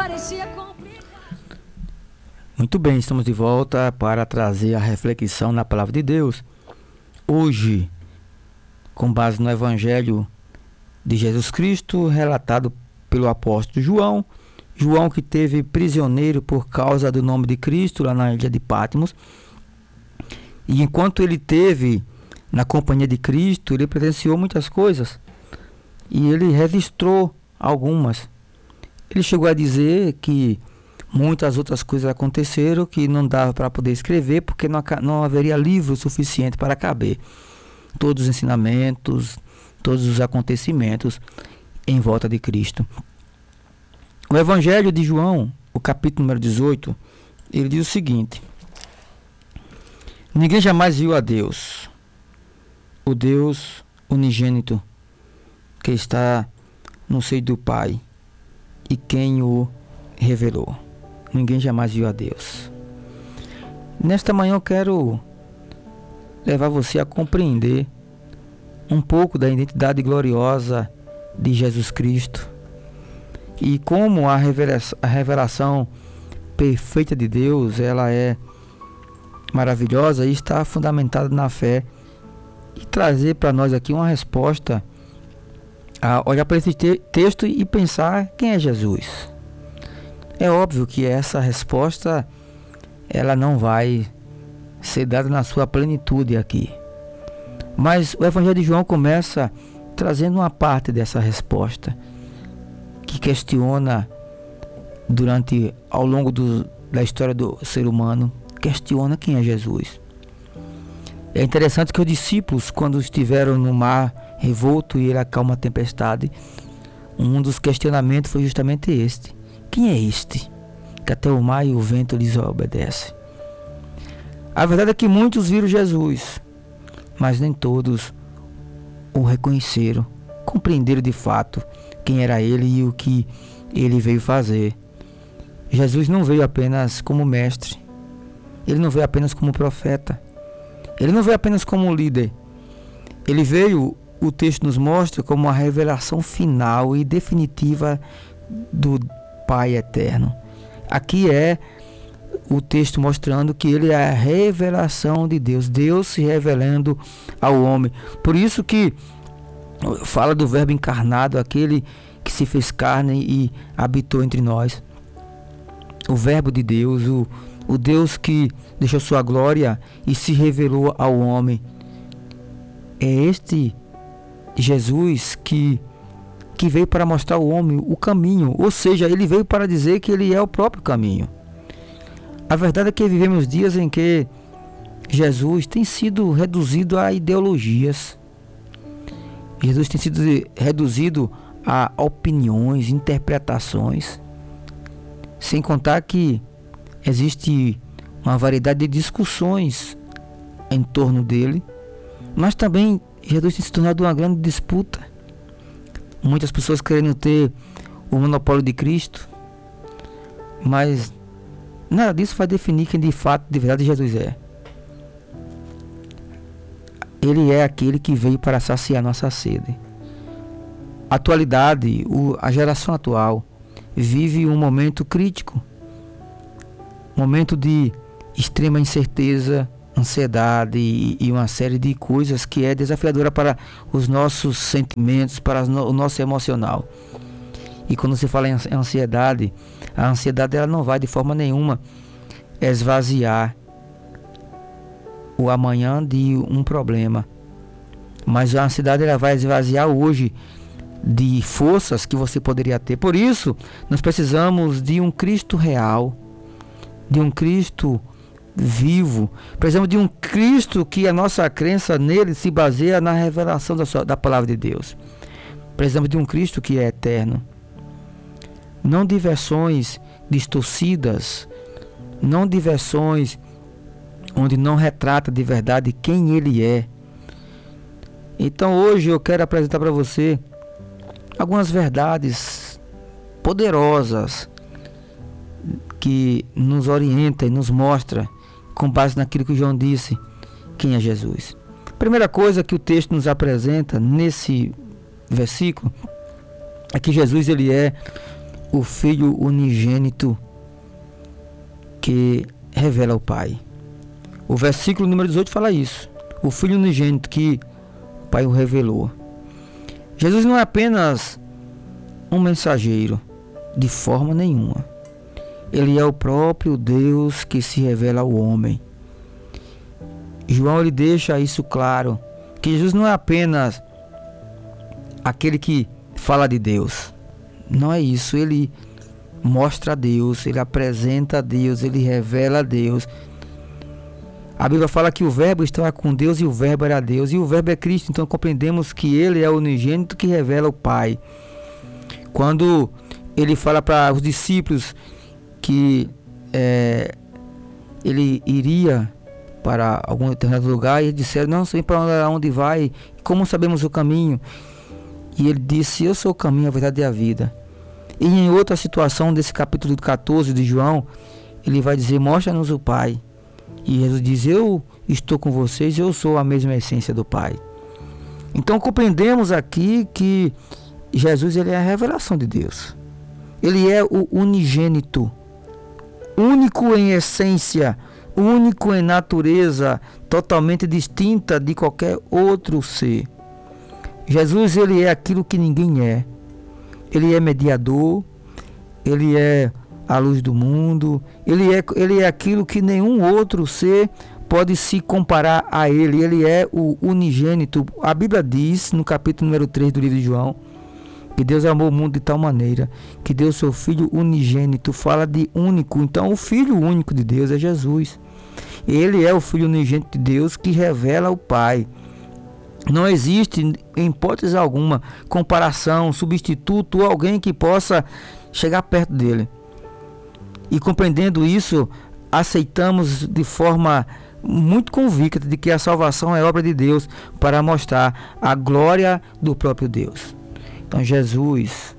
parecia complicado. Muito bem, estamos de volta para trazer a reflexão na palavra de Deus. Hoje, com base no Evangelho de Jesus Cristo, relatado pelo apóstolo João. João, que teve prisioneiro por causa do nome de Cristo lá na ilha de Patmos. E enquanto ele teve na companhia de Cristo, ele presenciou muitas coisas. E ele registrou algumas. Ele chegou a dizer que muitas outras coisas aconteceram que não dava para poder escrever, porque não haveria livro suficiente para caber todos os ensinamentos, todos os acontecimentos em volta de Cristo. O Evangelho de João, o capítulo número 18, ele diz o seguinte: ninguém jamais viu a Deus, o Deus unigênito, que está no seio do Pai, e quem o revelou. Ninguém jamais viu a Deus. Nesta manhã eu quero levar você a compreender um pouco da identidade gloriosa de Jesus Cristo e como a revelação perfeita de Deus, ela é maravilhosa e está fundamentada na fé, e trazer para nós aqui uma resposta a olhar para esse texto e pensar: quem é Jesus? É óbvio que essa resposta ela não vai ser dada na sua plenitude aqui, mas o Evangelho de João começa trazendo uma parte dessa resposta que questiona ao longo da história do ser humano, questiona quem é Jesus. É interessante que os discípulos, quando estiveram no mar revolto e ele acalma a tempestade, um dos questionamentos foi justamente este: quem é este que até o mar e o vento lhes obedecem? A verdade é que muitos viram Jesus, mas nem todos o reconheceram, compreenderam de fato quem era ele e o que ele veio fazer. Jesus não veio apenas como mestre, ele não veio apenas como profeta, ele não veio apenas como líder. Ele veio, o texto nos mostra, como a revelação final e definitiva do Pai eterno. Aqui é o texto mostrando que ele é a revelação de Deus, Deus se revelando ao homem. Por isso que fala do verbo encarnado, aquele que se fez carne e habitou entre nós. O verbo de Deus, o Deus que deixou sua glória e se revelou ao homem. É este Jesus que veio para mostrar ao homem o caminho, ou seja, ele veio para dizer que ele é o próprio caminho. A verdade é que vivemos dias em que Jesus tem sido reduzido a ideologias. Jesus tem sido reduzido a opiniões, interpretações, sem contar que existe uma variedade de discussões em torno dele, mas também Jesus tem se tornado uma grande disputa. Muitas pessoas querendo ter o monopólio de Cristo, mas nada disso vai definir quem de fato, de verdade, Jesus é. Ele é aquele que veio para saciar nossa sede. A atualidade, a geração atual, vive um momento crítico, momento de extrema incerteza, ansiedade e uma série de coisas que é desafiadora para os nossos sentimentos, para o nosso emocional. E quando se fala em ansiedade, a ansiedade ela não vai de forma nenhuma esvaziar o amanhã de um problema, mas a ansiedade ela vai esvaziar hoje de forças que você poderia ter. Por isso, nós precisamos de um Cristo real, de um Cristo vivo. Precisamos de um Cristo que a nossa crença nele se baseia na revelação da palavra de Deus. Precisamos de um Cristo que é eterno, não de versões distorcidas, não de versões onde não retrata de verdade quem ele é. Então hoje eu quero apresentar para você algumas verdades poderosas que nos orienta e nos mostra, com base naquilo que João disse, quem é Jesus. Primeira coisa que o texto nos apresenta nesse versículo é que Jesus ele é o Filho unigênito que revela o Pai. O versículo número 18 fala isso. O Filho unigênito que o Pai o revelou. Jesus não é apenas um mensageiro, de forma nenhuma. Ele é o próprio Deus que se revela ao homem. João ele deixa isso claro, que Jesus não é apenas aquele que fala de Deus. Não é isso, ele mostra a Deus, ele apresenta a Deus, ele revela a Deus. A Bíblia fala que o Verbo estava com Deus e o Verbo era Deus, e o Verbo é Cristo. Então compreendemos que ele é o unigênito que revela o Pai. Quando ele fala para os discípulos que ele iria para algum determinado lugar, e eles disseram: não sei para onde vai, como sabemos o caminho? E ele disse: eu sou o caminho, a verdade e a vida. E em outra situação desse capítulo 14 de João, ele vai dizer: mostra-nos o Pai. E Jesus diz: eu estou com vocês, eu sou a mesma essência do Pai. Então compreendemos aqui que Jesus ele é a revelação de Deus. Ele é o unigênito, único em essência, único em natureza, totalmente distinta de qualquer outro ser. Jesus ele é aquilo que ninguém é. Ele é mediador, ele é a luz do mundo, ele é aquilo que nenhum outro ser pode se comparar a ele. Ele é o unigênito. A Bíblia diz no capítulo número 3 do livro de João que Deus amou o mundo de tal maneira que deu seu Filho unigênito. Fala de único. Então o Filho único de Deus é Jesus. Ele é o Filho unigênito de Deus que revela o Pai. Não existe, em hipótese alguma, comparação, substituto ou alguém que possa chegar perto dele. E compreendendo isso, aceitamos de forma muito convicta de que a salvação é obra de Deus para mostrar a glória do próprio Deus. Então Jesus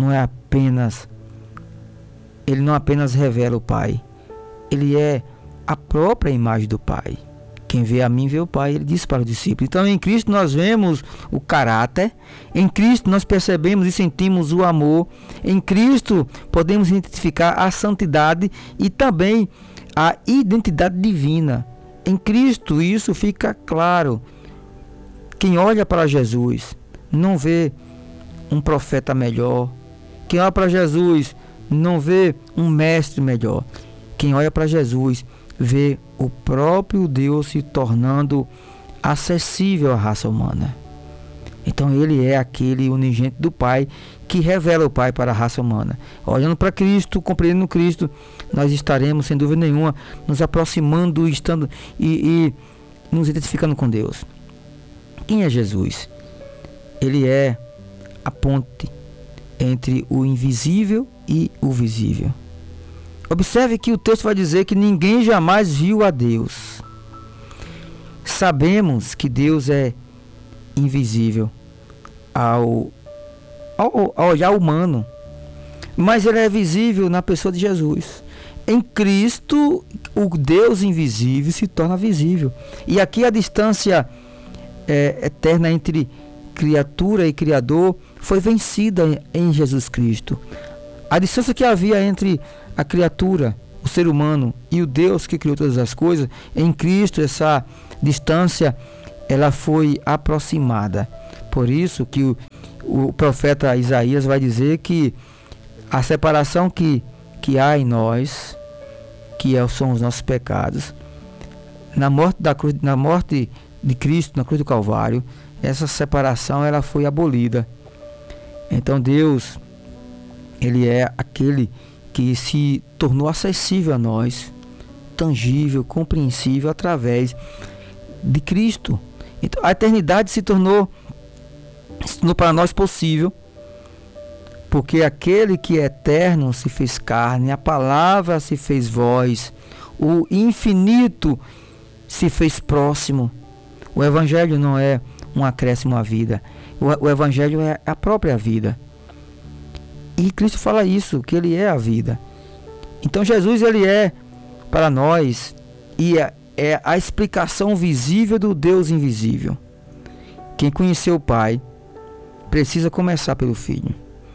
ele não apenas revela o Pai, ele é a própria imagem do Pai. Quem vê a mim vê o Pai, ele disse para os discípulos. Então em Cristo nós vemos o caráter, em Cristo nós percebemos e sentimos o amor, em Cristo podemos identificar a santidade e também a identidade divina. Em Cristo isso fica claro. Quem olha para Jesus não vê um profeta melhor. Quem olha para Jesus não vê um mestre melhor. Quem olha para Jesus vê o próprio Deus se tornando acessível à raça humana. Então ele é aquele unigênito do Pai que revela o Pai para a raça humana. Olhando para Cristo, compreendendo Cristo, nós estaremos, sem dúvida nenhuma, nos aproximando e nos identificando com Deus. Quem é Jesus? Ele é a ponte entre o invisível e o visível. Observe que o texto vai dizer que ninguém jamais viu a Deus. Sabemos que Deus é invisível ao olhar humano, mas ele é visível na pessoa de Jesus. Em Cristo, o Deus invisível se torna visível. E aqui a distância eterna entre criatura e Criador foi vencida em Jesus Cristo. A distância que havia entre a criatura, o ser humano e o Deus que criou todas as coisas, em Cristo essa distância ela foi aproximada. Por isso que o profeta Isaías vai dizer que a separação que há em nós, são os nossos pecados, na morte de Cristo, na cruz do Calvário, essa separação ela foi abolida. Então Deus, ele é aquele que se tornou acessível a nós, tangível, compreensível através de Cristo. Então a eternidade se tornou para nós possível, porque aquele que é eterno se fez carne, a palavra se fez voz, o infinito se fez próximo. O Evangelho não é um acréscimo à vida, o Evangelho é a própria vida. E Cristo fala isso, que ele é a vida. Então Jesus ele é para nós e é a explicação visível do Deus invisível. Quem conheceu o Pai precisa começar pelo Filho.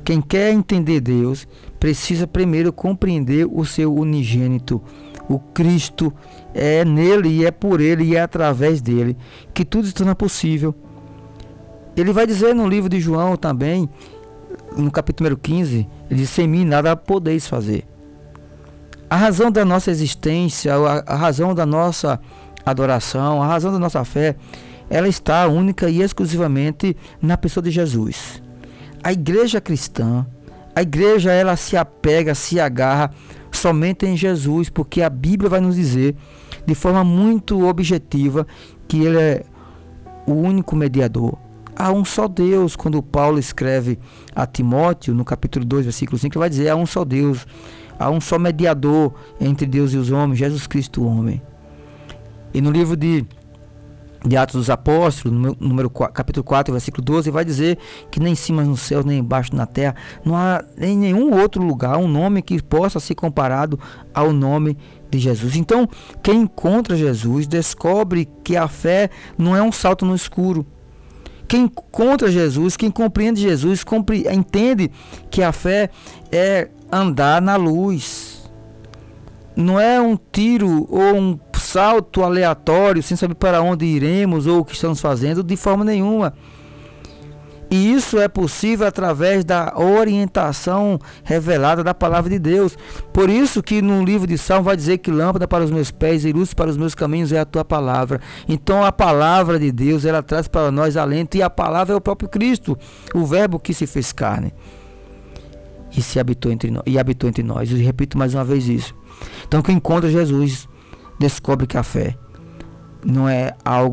Quem quer entender Deus precisa primeiro compreender o seu unigênito, o Cristo. É nele e é por ele e é através dele que tudo se torna possível. Ele vai dizer no livro de João também, no capítulo número 15, ele diz: sem mim nada podeis fazer. A razão da nossa existência, a razão da nossa adoração, a razão da nossa fé, ela está única e exclusivamente na pessoa de Jesus. A igreja cristã, a igreja, ela se apega, se agarra somente em Jesus, porque a Bíblia vai nos dizer de forma muito objetiva que ele é o único mediador. Há um só Deus. Quando Paulo escreve a Timóteo, no capítulo 2, versículo 5, ele vai dizer: há um só Deus, há um só mediador entre Deus e os homens, Jesus Cristo, o homem. E no livro de Atos dos Apóstolos, capítulo 4, versículo 12, vai dizer que nem em cima no céu, nem embaixo na terra, não há em nenhum outro lugar um nome que possa ser comparado ao nome de Jesus. Então, quem encontra Jesus descobre que a fé não é um salto no escuro. Quem encontra Jesus, quem compreende Jesus, entende que a fé é andar na luz. Não é um tiro ou um salto aleatório, sem saber para onde iremos ou o que estamos fazendo, de forma nenhuma. E isso é possível através da orientação revelada da palavra de Deus. Por isso que no livro de Salmo vai dizer que lâmpada para os meus pés e luz para os meus caminhos é a tua palavra. Então a palavra de Deus, ela traz para nós alento, e a palavra é o próprio Cristo, o verbo que se fez carne e se habitou entre nós. E repito mais uma vez isso. Então quem encontra Jesus descobre que a fé não é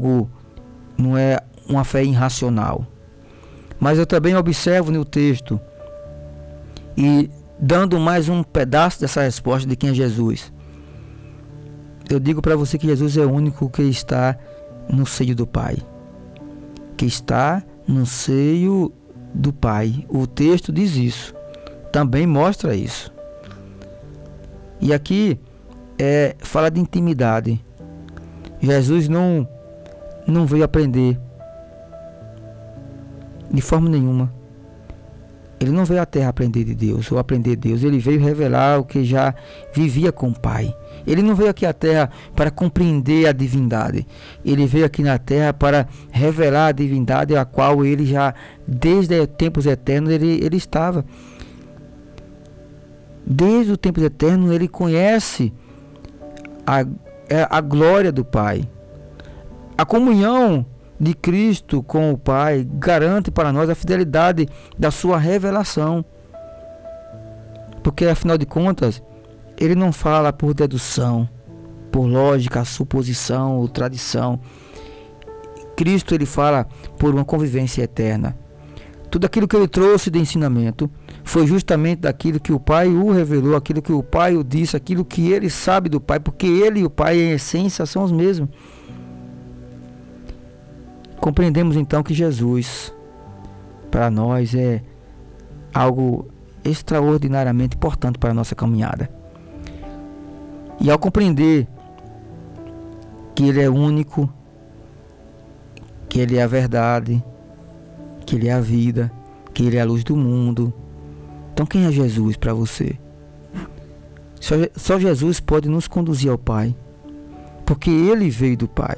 uma fé irracional. Mas eu também observo no texto, e dando mais um pedaço dessa resposta de quem é Jesus, eu digo para você que Jesus é o único que está no seio do Pai. Que está no seio do Pai. O texto diz isso. Também mostra isso. E aqui fala de intimidade. Jesus não veio aprender de forma nenhuma. Ele não veio à terra aprender de Deus ou aprender de Deus. Ele veio revelar o que já vivia com o Pai. Ele não veio aqui à terra para compreender a divindade. Ele veio aqui na terra para revelar a divindade a qual ele já, desde tempos eternos, ele estava. Desde o tempo eterno, ele conhece a glória do Pai. A comunhão de Cristo com o Pai garante para nós a fidelidade da sua revelação. Porque, afinal de contas, ele não fala por dedução, por lógica, suposição ou tradição. Cristo, ele fala por uma convivência eterna. Tudo aquilo que ele trouxe de ensinamento foi justamente daquilo que o Pai o revelou, aquilo que o Pai o disse, aquilo que ele sabe do Pai, porque ele e o Pai, em essência, são os mesmos. Compreendemos então que Jesus, para nós, é algo extraordinariamente importante para a nossa caminhada. E ao compreender que ele é único, que ele é a verdade, que ele é a vida, que ele é a luz do mundo. Então quem é Jesus para você? Só Jesus pode nos conduzir ao Pai, porque ele veio do Pai.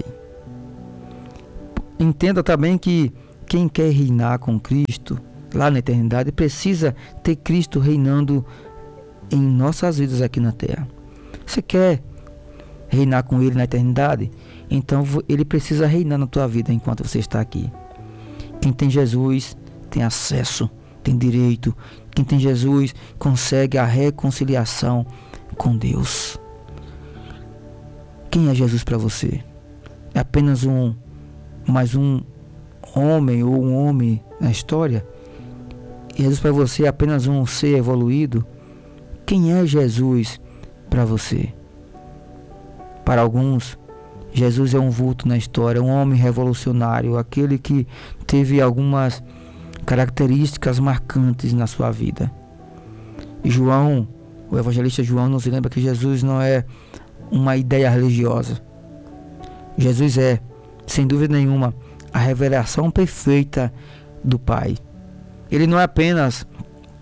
Entenda também que quem quer reinar com Cristo lá na eternidade precisa ter Cristo reinando em nossas vidas aqui na terra. Você quer reinar com ele na eternidade? Então ele precisa reinar na tua vida enquanto você está aqui. Quem tem Jesus tem acesso, tem direito. Quem tem Jesus consegue a reconciliação com Deus. Quem é Jesus para você? É apenas mais um homem ou um homem na história? Jesus para você é apenas um ser evoluído? Quem é Jesus para você? Para alguns, Jesus é um vulto na história, um homem revolucionário, aquele que teve algumas características marcantes na sua vida. João, o evangelista João, nos lembra que Jesus não é uma ideia religiosa. Jesus é, sem dúvida nenhuma, a revelação perfeita do Pai. Ele não é apenas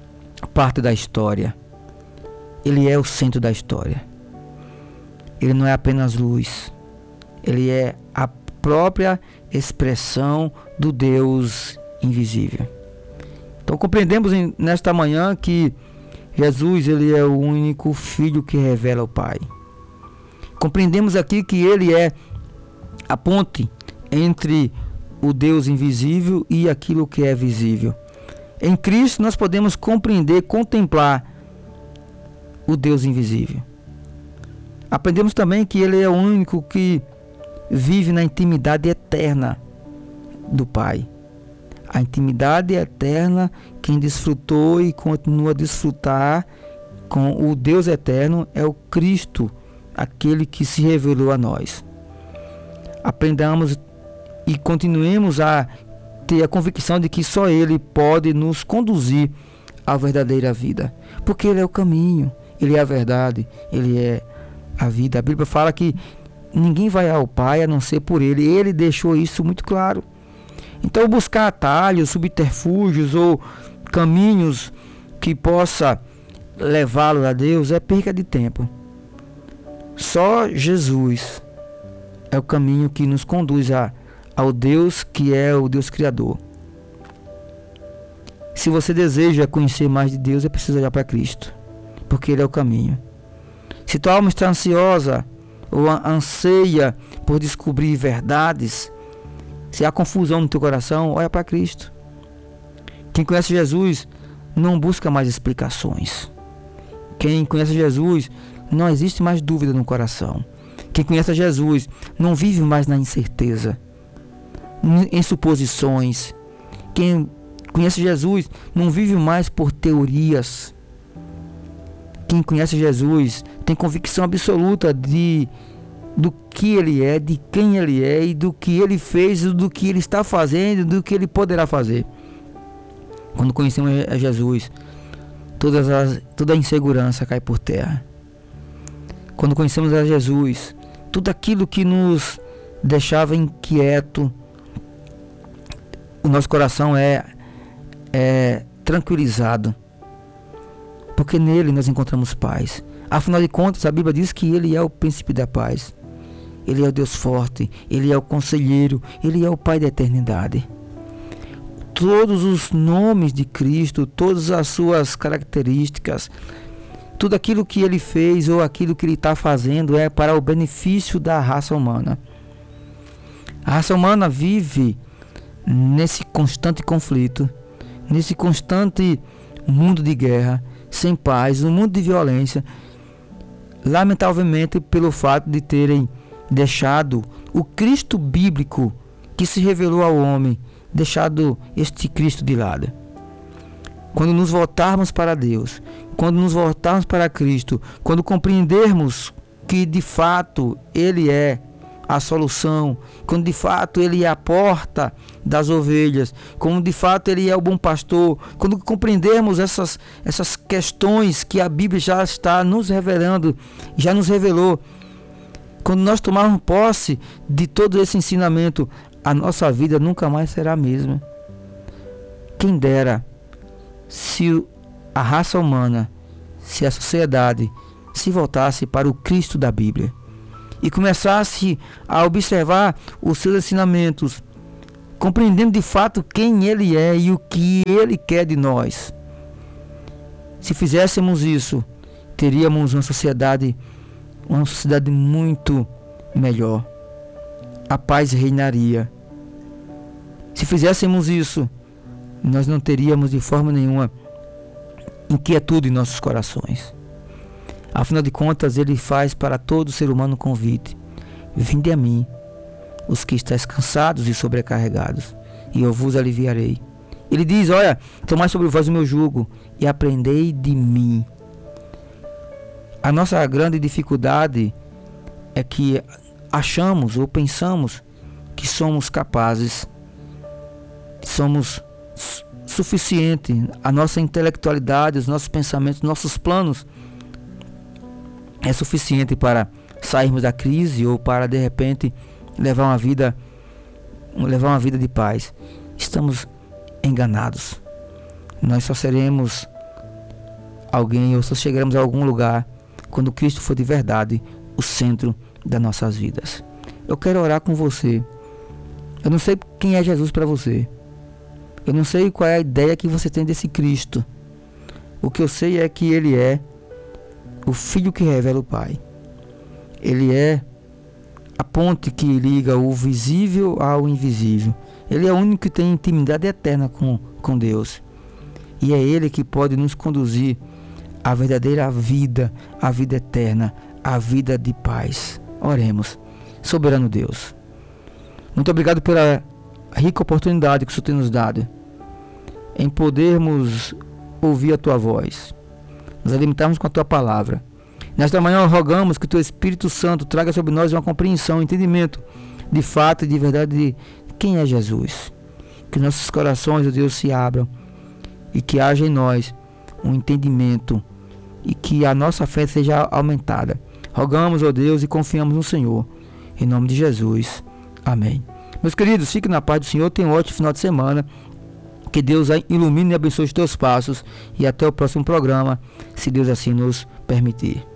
parte da história. Ele é o centro da história. Ele não é apenas luz. Ele é a própria expressão do Deus invisível. Então compreendemos nesta manhã que Jesus, ele é o único Filho que revela o Pai. Compreendemos aqui que ele é a ponte entre o Deus invisível e aquilo que é visível. Em Cristo nós podemos compreender, contemplar o Deus invisível. Aprendemos também que ele é o único que vive na intimidade eterna do Pai. A intimidade eterna, quem desfrutou e continua a desfrutar com o Deus eterno é o Cristo, aquele que se revelou a nós. Aprendamos e continuemos a ter a convicção de que só Ele pode nos conduzir à verdadeira vida, porque Ele é o caminho, Ele é a verdade, Ele é a vida. A Bíblia fala que ninguém vai ao Pai a não ser por Ele. Ele deixou isso muito claro. Então buscar atalhos, subterfúgios ou caminhos que possa levá-lo a Deus é perca de tempo. Só Jesus é o caminho que nos conduz ao Deus que é o Deus Criador. Se você deseja conhecer mais de Deus, é preciso olhar para Cristo, porque Ele é o caminho. Se tua alma está ansiosa ou anseia por descobrir verdades, se há confusão no teu coração, olha para Cristo. Quem conhece Jesus não busca mais explicações. Quem conhece Jesus, não existe mais dúvida no coração. Quem conhece Jesus não vive mais na incerteza, em suposições. Quem conhece Jesus não vive mais por teorias. Quem conhece Jesus tem convicção absoluta do que Ele é, de quem Ele é e do que Ele fez, do que Ele está fazendo, do que Ele poderá fazer. Quando conhecemos a Jesus, toda a insegurança cai por terra. Quando conhecemos a Jesus, tudo aquilo que nos deixava inquieto, o nosso coração é tranquilizado, porque nele nós encontramos paz. Afinal de contas, a Bíblia diz que Ele é o príncipe da paz. Ele é o Deus forte, Ele é o conselheiro, Ele é o Pai da eternidade. Todos os nomes de Cristo, todas as suas características, tudo aquilo que Ele fez ou aquilo que Ele está fazendo é para o benefício da raça humana. A raça humana vive nesse constante conflito, nesse constante mundo de guerra, sem paz, um mundo de violência, lamentavelmente pelo fato de terem deixado o Cristo bíblico que se revelou ao homem, deixado este Cristo de lado. Quando nos voltarmos para Deus, quando nos voltarmos para Cristo, quando compreendermos que de fato Ele é a solução, quando de fato Ele é a porta das ovelhas, quando de fato Ele é o bom pastor, quando compreendermos essas questões que a Bíblia já está nos revelando, já nos revelou, quando nós tomarmos posse de todo esse ensinamento, a nossa vida nunca mais será a mesma. Quem dera se a raça humana, se a sociedade se voltasse para o Cristo da Bíblia e começasse a observar os seus ensinamentos, compreendendo de fato quem Ele é e o que Ele quer de nós. Se fizéssemos isso, teríamos uma sociedade muito melhor. A paz reinaria. Se fizéssemos isso, nós não teríamos de forma nenhuma inquietude em nossos corações. Afinal de contas, Ele faz para todo ser humano um convite: vinde a mim, os que estáis cansados e sobrecarregados, e eu vos aliviarei. Ele diz: olha, tomai sobre vós o meu jugo e aprendei de mim. A nossa grande dificuldade é que achamos ou pensamos que somos capazes, somos suficientes, a nossa intelectualidade, os nossos pensamentos, nossos planos é suficiente para sairmos da crise ou para de repente levar uma vida de paz. Estamos enganados. Nós só seremos alguém, ou só chegaremos a algum lugar quando Cristo for de verdade o centro das nossas vidas. Eu quero orar com você. Eu não sei quem é Jesus para você. Eu não sei qual é a ideia que você tem desse Cristo. O que eu sei é que Ele é o Filho que revela o Pai. Ele é a ponte que liga o visível ao invisível. Ele é o único que tem intimidade eterna com Deus. E é Ele que pode nos conduzir à verdadeira vida, à vida eterna, à vida de paz. Oremos. Soberano Deus, muito obrigado pela rica oportunidade que o Senhor tem nos dado em podermos ouvir a Tua voz, nos alimentarmos com a Tua palavra. Nesta manhã rogamos que o Teu Espírito Santo traga sobre nós uma compreensão, um entendimento de fato e de verdade de quem é Jesus. Que nossos corações, ó Deus, se abram e que haja em nós um entendimento e que a nossa fé seja aumentada. Rogamos, ó Deus, e confiamos no Senhor. Em nome de Jesus. Amém. Meus queridos, fiquem na paz do Senhor. Tenham um ótimo final de semana. Que Deus ilumine e abençoe os teus passos. E até o próximo programa, se Deus assim nos permitir.